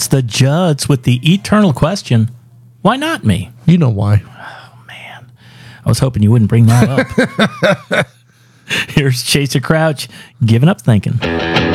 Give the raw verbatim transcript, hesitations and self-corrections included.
It's the Judds with the eternal question, why not me? You know why. Oh, man. I was hoping you wouldn't bring that up. Here's Chaser Crouch giving up thinking.